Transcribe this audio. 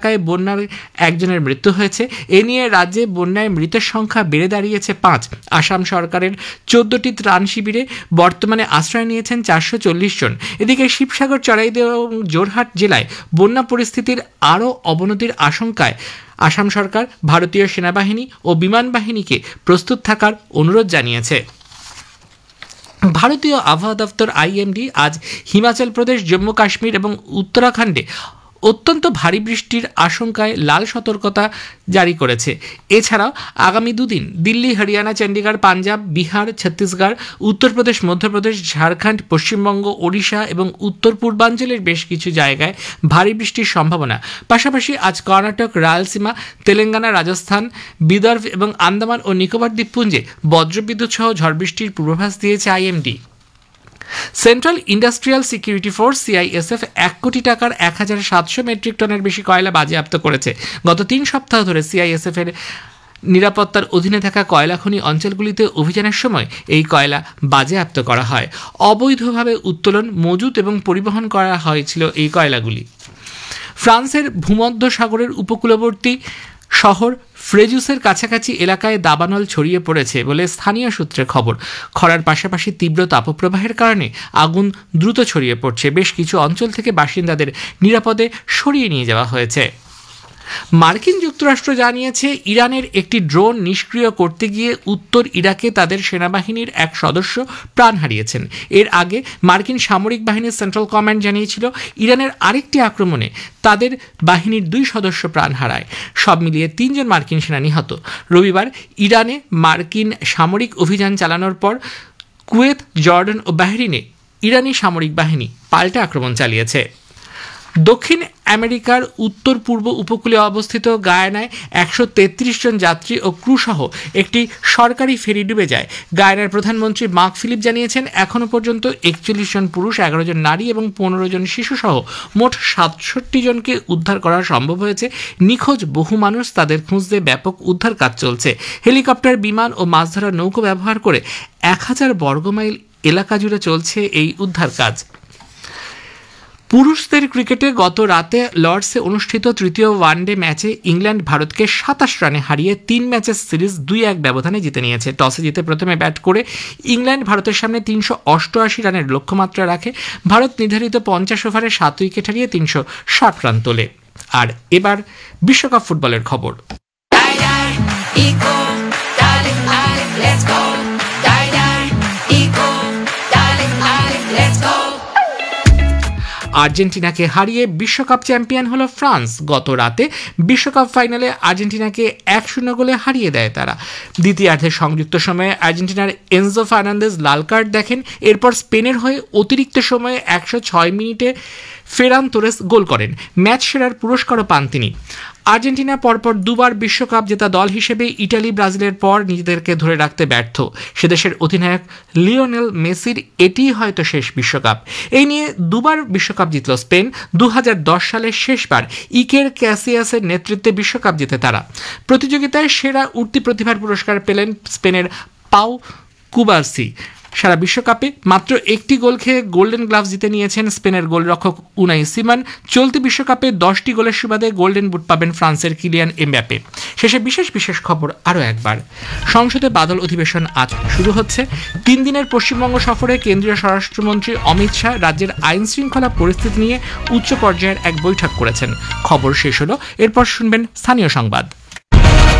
এলাকায় বন্যায় একজনের মৃত্যু হয়েছে। এ নিয়ে রাজ্যে বন্যায় মৃতের সংখ্যা বেড়ে দাঁড়িয়েছে 5। আসাম সরকারের 14টি ত্রাণ শিবিরে বর্তমানে আশ্রয় নিয়েছেন 440 জন। এদিকে শিবসাগর, চড়াইদেও এবং জোরহাট জেলায় বন্যা পরিস্থিতির আরও অবনতির আশঙ্কায় আসাম সরকার ভারতীয় সেনাবাহিনী ও বিমান বাহিনীকে প্রস্তুত থাকার অনুরোধ জানিয়েছে। ভারতীয় আবহাওয়া দপ্তর আইএমডি আজ হিমাচল প্রদেশ, জম্মু কাশ্মীর এবং উত্তরাখণ্ডে অত্যন্ত ভারী বৃষ্টির আশঙ্কায় লাল সতর্কতা জারি করেছে। এছাড়াও আগামী দুদিন দিল্লি, হরিয়ানা, চণ্ডীগড়, পাঞ্জাব, বিহার, ছত্তিশগড়, উত্তরপ্রদেশ, মধ্যপ্রদেশ, ঝাড়খণ্ড, পশ্চিমবঙ্গ, ওড়িশা এবং উত্তর পূর্বাঞ্চলের বেশ কিছু জায়গায় ভারী বৃষ্টির সম্ভাবনা। পাশাপাশি আজ কর্ণাটক, রায়লসীমা, তেলেঙ্গানা, রাজস্থান, বিদর্ভ এবং আন্দামান ও নিকোবর দ্বীপপুঞ্জে বজ্রবিদ্যুৎ সহ ঝড় বৃষ্টির পূর্বাভাস দিয়েছে IMD. Central industrial security force CISF 1 কোটি টাকার 1700 মেট্রিক টনের বেশি কয়লা বাজেয়াপ্ত করেছে। গত 3 সপ্তাহ ধরে সিআইএসএফ এর নিরাপত্তার অধীনে থাকা কয়লা খনি অঞ্চলগুলিতে অভিযানের সময় এই কয়লা বাজেয়াপ্ত করা হয়। অবৈধভাবে উত্তোলন, মজুত এবং পরিবহন করা হয়েছিল এই কয়লাগুলি। ফ্রান্সের ভূমধ্য সাগরের উপকূলবর্তী শহর ফ্রেজুসের কাছাকাছি এলাকায় দাবানল ছড়িয়ে পড়েছে বলে স্থানীয় সূত্রে খবর। খরার পাশাপাশি তীব্র তাপপ্রবাহের কারণে আগুন দ্রুত ছড়িয়ে পড়ছে। বেশ কিছু অঞ্চল থেকে বাসিন্দাদের নিরাপদে সরিয়ে নিয়ে যাওয়া হয়েছে। মার্কিন যুক্তরাষ্ট্র জানিয়েছে ইরানের একটি ড্রোন নিষ্ক্রিয় করতে গিয়ে উত্তর ইরাকে তাদের সেনাবাহিনীর এক সদস্য প্রাণ হারিয়েছেন। এর আগে মার্কিন সামরিক বাহিনীর সেন্ট্রাল কমান্ড জানিয়েছিল ইরানের আরেকটি আক্রমণে তাদের বাহিনীর 2 সদস্য প্রাণ হারায়। সব মিলিয়ে 3 জন মার্কিন সেনা নিহত। রবিবার ইরানে মার্কিন সামরিক অভিযান চালানোর পর কুয়েত, জর্ডান ও বাহরিনে ইরানি সামরিক বাহিনী পাল্টা আক্রমণ চালিয়েছে। দক্ষিণ আমেরিকার উত্তর পূর্ব উপকূলে অবস্থিত গায়ানায় 133 জন যাত্রী ও ক্রু সহ একটি সরকারি ফেরি ডুবে যায়। গায়ানার প্রধানমন্ত্রী মার্ক ফিলিপ জানিয়েছেন এখনও পর্যন্ত 41 জন পুরুষ, 11 জন নারী এবং 15 জন শিশু সহ মোট 67 জনকে উদ্ধার করা সম্ভব হয়েছে। নিখোঁজ বহু মানুষ, তাদের খুঁজতে ব্যাপক উদ্ধার কাজ চলছে। হেলিকপ্টার, বিমান ও মাছ ধরার নৌকো ব্যবহার করে 1000 বর্গমাইল এলাকা জুড়ে চলছে এই উদ্ধার কাজ। পুরুষদের ক্রিকেটে গত রাতে লর্ডসে অনুষ্ঠিত তৃতীয় ওয়ানডে ম্যাচে ইংল্যান্ড ভারতকে 27 রানে হারিয়ে 3 ম্যাচের সিরিজ 2-1 ব্যবধানে জিতে নিয়েছে। টসে জিতে প্রথমে ব্যাট করে ইংল্যান্ড ভারতের সামনে 388 রানের লক্ষ্যমাত্রা রাখে। ভারত নির্ধারিত 50 ওভারে 7 উইকেট হারিয়ে 360 রান তোলে। আর এবার বিশ্বকাপ ফুটবলের খবর। আর্জেন্টিনাকে হারিয়ে বিশ্বকাপ চ্যাম্পিয়ন হলো ফ্রান্স। গত রাতে বিশ্বকাপ ফাইনালে আর্জেন্টিনাকে 1-0 গোলে হারিয়ে দেয় তারা। দ্বিতীয়ার্ধের সংযুক্ত সময়ে আর্জেন্টিনার এনজো ফার্নান্দেজ লাল কার্ড দেখেন। এরপর স্পেনের হয়ে অতিরিক্ত সময়ে 106 মিনিটে ফেরান তোরেস গোল করেন। ম্যাচ সেরার পুরস্কারও পান তিনি। আর্জেন্টিনা পরপর 2 বার বিশ্বকাপ জেতা দল হিসেবে ইটালি, ব্রাজিলের পর নিজেদেরকে ধরে রাখতে ব্যর্থ। সে দেশের অধিনায়ক লিওনেল মেসির এটিই হয়তো শেষ বিশ্বকাপ। এই নিয়ে 2 বার বিশ্বকাপ জিতল স্পেন। 2010 সালের শেষবার ইকের ক্যাসিয়াসের নেতৃত্বে বিশ্বকাপ জিতে তারা। প্রতিযোগিতায় সেরা উঠতি প্রতিভার পুরস্কার পেলেন স্পেনের পাউ কুবার্সি। সারা বিশ্বকাপে মাত্র 1টি গোল খেয়ে গোল্ডেন গ্লাভস জিতে নিয়েছেন স্পেনের গোলরক্ষক উনাই সিমন। চলতি বিশ্বকাপে 10টি গোলের সুবাদে গোল্ডেন বুট পাবেন ফ্রান্সের কিলিয়ান এমবাপ্পে। শেষে বিশেষ খবর আরও একবার। সংসদে বাদল অধিবেশন আজ শুরু হচ্ছে। 3 দিনের পশ্চিমবঙ্গ সফরে কেন্দ্রীয় স্বরাষ্ট্রমন্ত্রী অমিত শাহ রাজ্যের আইন শৃঙ্খলা পরিস্থিতি নিয়ে উচ্চ পর্যায়ের এক বৈঠক করেছেন। খবর শেষ হলো, এরপর শুনবেন স্থানীয় সংবাদ।